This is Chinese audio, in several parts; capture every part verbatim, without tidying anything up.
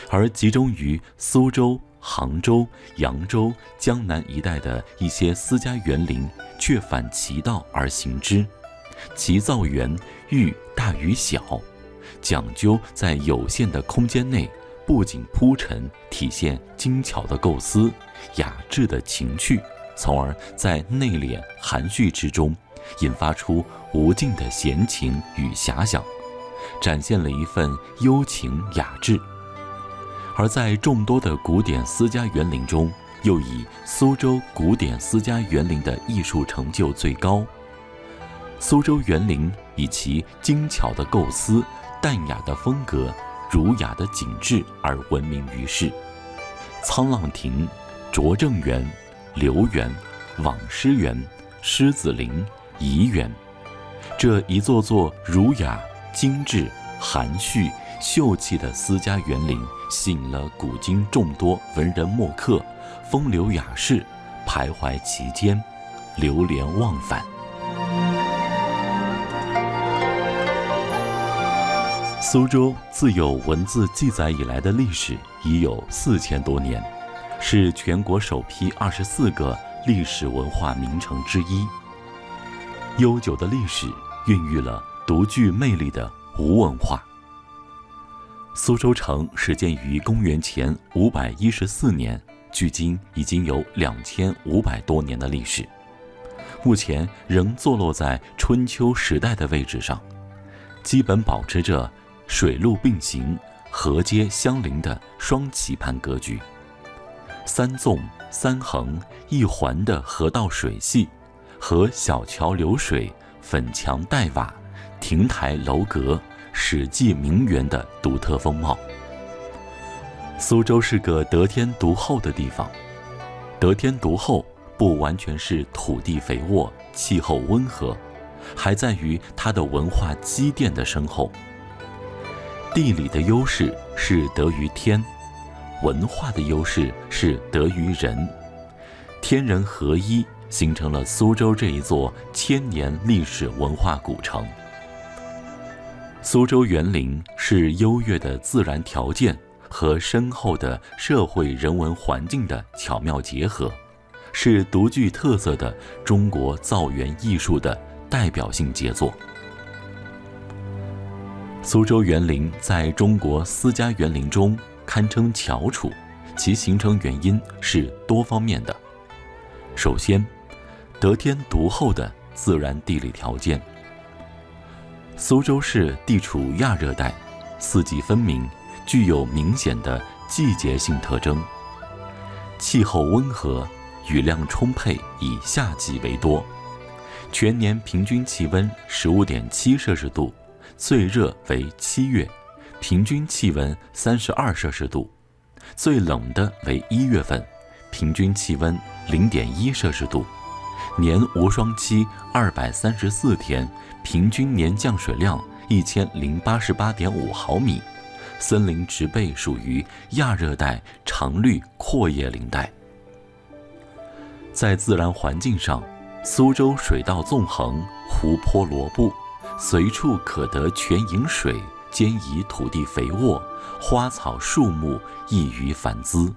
而集中于苏州、杭州、扬州、江南一带的一些私家园林却反其道而行之，其造园欲大于小，讲究在有限的空间内不仅铺陈体现精巧的构思、雅致的情趣，从而在内敛含蓄之中引发出无尽的闲情与遐想，展现了一份幽情雅致。而在众多的古典私家园林中，又以苏州古典私家园林的艺术成就最高。苏州园林以其精巧的构思、淡雅的风格、儒雅的景致而闻名于世。沧浪亭、拙政园、留园、网师园、狮子林、怡园，这一座座儒雅、精致、含蓄、秀气的私家园林，吸引了古今众多文人墨客，风流雅士徘徊其间，流连忘返。苏州自有文字记载以来的历史已有四千多年，是全国首批二十四个历史文化名城之一。悠久的历史孕育了独具魅力的吴文化。苏州城始建于公元前五百一十四年，距今已经有两千五百多年的历史，目前仍坐落在春秋时代的位置上，基本保持着水陆并行、河街相邻的双棋盘格局。三纵、三横、一环的河道水系和小桥流水、粉墙黛瓦、亭台楼阁、史记名园的独特风貌。苏州是个得天独厚的地方，得天独厚不完全是土地肥沃、气候温和，还在于它的文化积淀的深厚。地理的优势是得于天，文化的优势是得于人，天人合一，形成了苏州这一座千年历史文化古城。苏州园林是优越的自然条件和深厚的社会人文环境的巧妙结合，是独具特色的中国造园艺术的代表性杰作。苏州园林在中国私家园林中堪称翘楚，其形成原因是多方面的。首先，得天独厚的自然地理条件。苏州市地处亚热带，四季分明，具有明显的季节性特征。气候温和，雨量充沛，以夏季为多，全年平均气温 十五点七摄氏度，最热为七月，平均气温三十二摄氏度，最冷的为一月份，平均气温 零点一摄氏度，年无霜期二百三十四天，平均年降水量一千零八十八点五毫米，森林植被属于亚热带常绿阔叶林带。在自然环境上，苏州水道纵横，湖泊罗布，随处可得泉饮水，兼以土地肥沃，花草树木易于繁滋。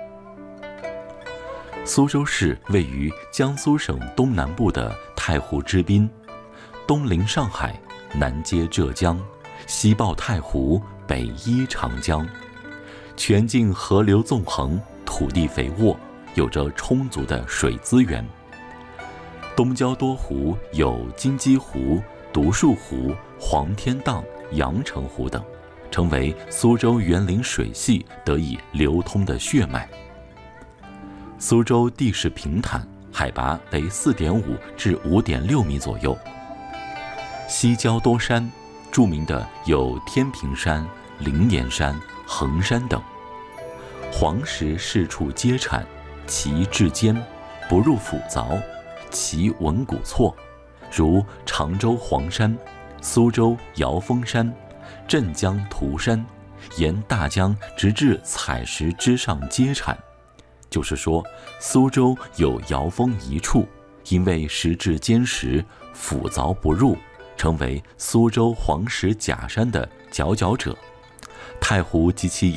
苏州市位于江苏省东南部的太湖之滨，东临上海，南接浙江，西抱太湖，北依长江，全境河流纵横，土地肥沃，有着充足的水资源。东郊多湖有金鸡湖、独树湖、黄天荡、阳澄湖等，成为苏州园林水系得以流通的血脉。苏州地势平坦，海拔为 四点五 至 五点六米左右，西郊多山，著名的有天平山、灵岩山、衡山等。黄石四处皆产，其质坚，不入腐凿，其纹骨错，如常州黄山、苏州瑶峰山、镇江涂山，沿大江直至采石之上皆产。就是说，苏州有瑶峰一处，因为石质坚实，腐凿不入，成为苏州黄石假山的佼佼者。太湖及其